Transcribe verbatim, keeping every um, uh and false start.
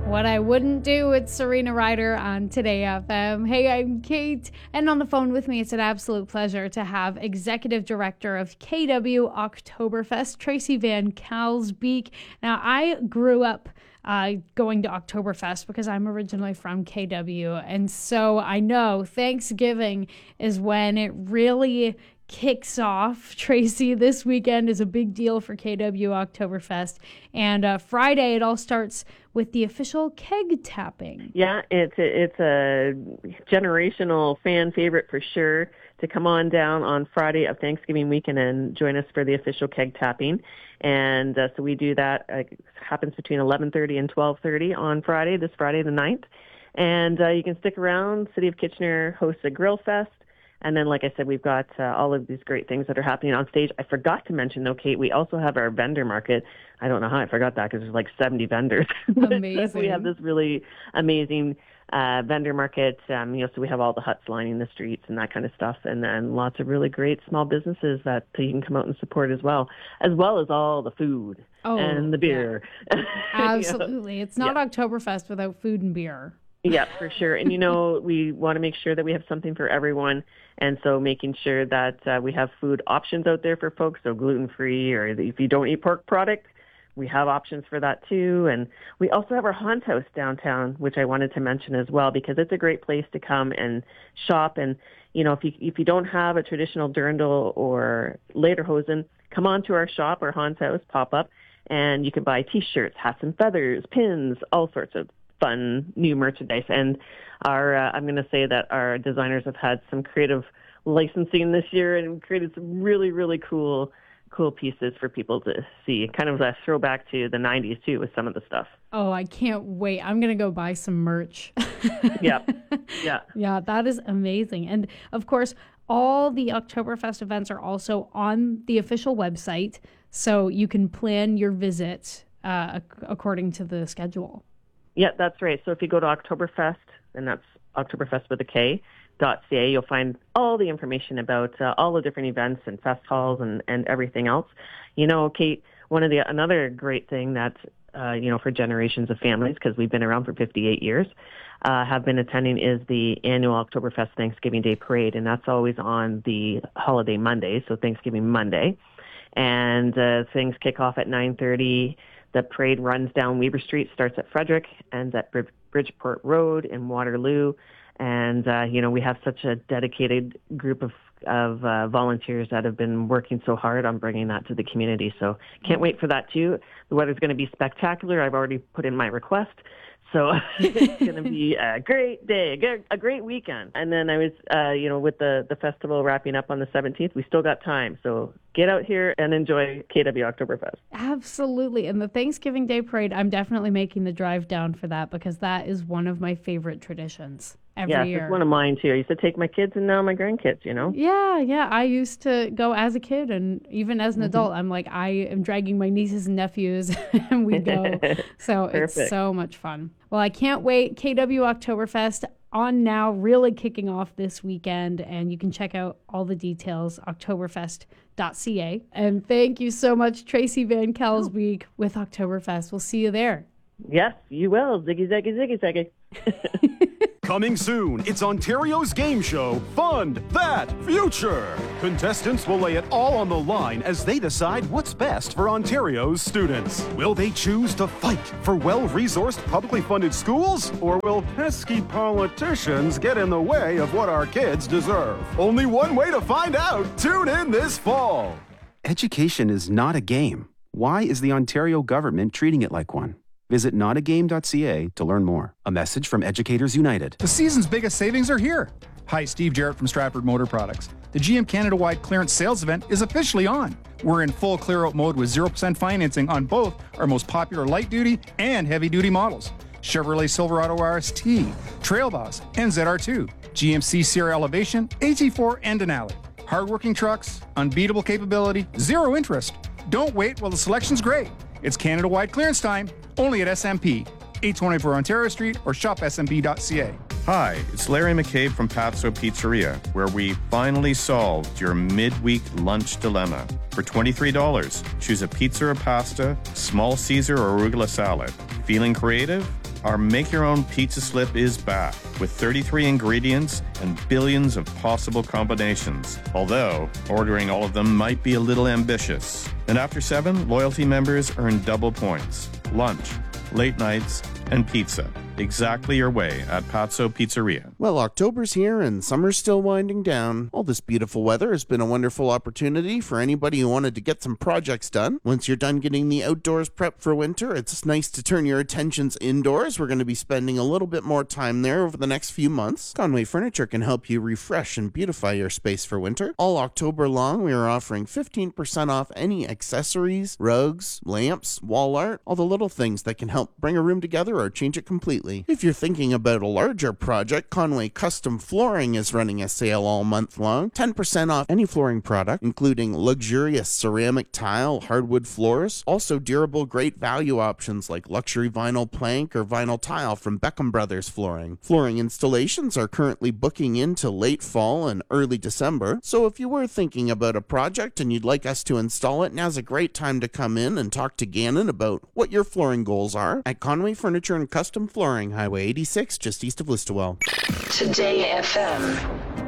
What I wouldn't do with Serena Ryder on Today F M. Hey, I'm Kate, and on the phone with me, it's an absolute pleasure to have Executive Director of K W Oktoberfest, Tracy Van Kalsbeek. Now, I grew up uh, going to Oktoberfest because I'm originally from K W, and so I know Thanksgiving is when it really kicks off. Tracy, this weekend is a big deal for K W Oktoberfest, and uh, Friday it all starts with the official keg tapping. Yeah, it's a, it's a generational fan favorite for sure to come on down on Friday of Thanksgiving weekend and join us for the official keg tapping. And uh, so we do that. Uh, it happens between eleven thirty and twelve thirty on Friday, this Friday the ninth. And uh, you can stick around. City of Kitchener hosts a grill fest. And then, like I said, we've got uh, all of these great things that are happening on stage. I forgot to mention, though, Kate, we also have our vendor market. I don't know how I forgot that because there's like seventy vendors. Amazing. We have this really amazing uh, vendor market. Um, you know, so we have all the huts lining the streets and that kind of stuff. And then lots of really great small businesses that you can come out and support as well, as well as all the food oh, and the beer. Yeah. Absolutely. You know? It's not yeah. Oktoberfest without food and beer. Yeah, for sure. And, you know, we want to make sure that we have something for everyone. And so making sure that uh, we have food options out there for folks, so gluten-free, or if you don't eat pork product, we have options for that too. And we also have our Hans House downtown, which I wanted to mention as well, because it's a great place to come and shop. And, you know, if you if you don't have a traditional dirndl or lederhosen, come on to our shop, our Hans House pop-up, and you can buy T-shirts, hats and feathers, pins, all sorts of fun new merchandise. And our uh, I'm going to say that our designers have had some creative licensing this year and created some really, really cool cool pieces for people to see. Kind of a throwback to the nineties too with some of the stuff. Oh, I can't wait. I'm going to go buy some merch. Yeah. Yeah. Yeah, that is amazing. And of course, all the Oktoberfest events are also on the official website, so you can plan your visit uh, according to the schedule. Yeah, that's right. So if you go to Oktoberfest, and that's Oktoberfest with a K, dot C A, you'll find all the information about uh, all the different events and fest halls and, and everything else. You know, Kate, one of the another great thing that, uh, you know, for generations of families, because we've been around for fifty-eight years, uh, have been attending is the annual Oktoberfest Thanksgiving Day Parade, and that's always on the holiday Monday, so Thanksgiving Monday. And uh, things kick off at nine thirty. The parade runs down Weber Street, starts at Frederick, ends at Brid- Bridgeport Road in Waterloo. And, uh, you know, we have such a dedicated group of, of uh, volunteers that have been working so hard on bringing that to the community. So can't wait for that, too. The weather's going to be spectacular. I've already put in my request. So it's going to be a great day, a great, a great weekend. And then I was, uh, you know, with the, the festival wrapping up on the seventeenth, we still got time. So get out here and enjoy K W Oktoberfest. Absolutely. And the Thanksgiving Day Parade, I'm definitely making the drive down for that because that is one of my favorite traditions every yeah, year. Yeah, it's one of mine, too. I used to take my kids and now my grandkids, you know? Yeah, yeah. I used to go as a kid, and even as an mm-hmm. adult, I'm like, I am dragging my nieces and nephews, and we go. So it's so much fun. Well, I can't wait. K W Oktoberfest on now, really kicking off this weekend, and you can check out all the details, oktoberfest dot c a. And thank you so much, Tracy Van Kalsbeek with Oktoberfest. We'll see you there. Yes, you will. Ziggy, zaggy, ziggy, zaggy. Coming soon, it's Ontario's game show, Fund That Future. Contestants will lay it all on the line as they decide what's best for Ontario's students. Will they choose to fight for well-resourced, publicly funded schools? Or will pesky politicians get in the way of what our kids deserve? Only one way to find out. Tune in this fall. Education is not a game. Why is the Ontario government treating it like one? Visit not a game dot c a to learn more. A message from Educators United. The season's biggest savings are here. Hi, Steve Jarrett from Stratford Motor Products. The G M Canada-wide clearance sales event is officially on. We're in full clear-out mode with zero percent financing on both our most popular light-duty and heavy-duty models. Chevrolet Silverado R S T, Trail Boss, and Z R two. G M C Sierra Elevation, A T four, and Denali. Hardworking trucks, unbeatable capability, zero interest. Don't wait while the selection's great. It's Canada-wide clearance time, only at S M P, eight twenty-four Ontario Street, or shop s m p dot c a. Hi, it's Larry McCabe from Patso Pizzeria, where we finally solved your midweek lunch dilemma. For twenty-three dollars, choose a pizza or pasta, small Caesar or arugula salad. Feeling creative? our make-your-own pizza slip is back with thirty-three ingredients and billions of possible combinations, although ordering all of them might be a little ambitious. And after seven, loyalty members earn double points, lunch, late nights, and pizza. Exactly your way at Pazzo Pizzeria. Well, October's here and summer's still winding down. All this beautiful weather has been a wonderful opportunity for anybody who wanted to get some projects done. Once you're done getting the outdoors prep for winter, it's nice to turn your attentions indoors. We're going to be spending a little bit more time there over the next few months. Conway Furniture can help you refresh and beautify your space for winter. All October long, we are offering fifteen percent off any accessories, rugs, lamps, wall art, all the little things that can help bring a room together or change it completely. If you're thinking about a larger project, Conway Custom Flooring is running a sale all month long. ten percent off any flooring product, including luxurious ceramic tile, hardwood floors. Also durable, great value options like luxury vinyl plank or vinyl tile from Beckham Brothers Flooring. Flooring installations are currently booking into late fall and early December. So if you were thinking about a project and you'd like us to install it, now's a great time to come in and talk to Gannon about what your flooring goals are at Conway Furniture and Custom Flooring, Highway eighty-six, just east of Listowel. Today F M.